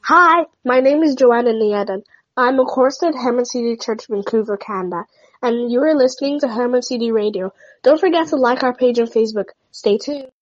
Hi, my name is Joanna Niedan. I'm a chorister at Herman CD Church, Vancouver, Canada, and you are listening to Herman CD Radio. Don't forget to like our page on Facebook. Stay tuned.